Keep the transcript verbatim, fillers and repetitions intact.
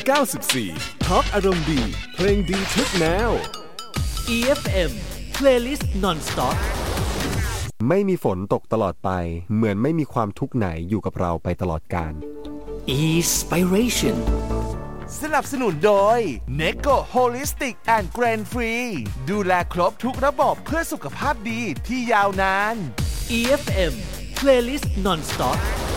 เก้าสิบสี่ Talk อารมณ์ดีเพลงดีทุกแนวอี เอฟ เอ็ม Playlist Non-Stop ไม่มีฝนตกตลอดไปเหมือนไม่มีความทุกข์ไหนอยู่กับเราไปตลอดกาล Inspiration สนับสนุนโดย เนโก Holistic and Grain Free ดูแลครบทุกระบบเพื่อสุขภาพดีที่ยาวนานอี เอฟ เอ็ม Playlist Non-Stop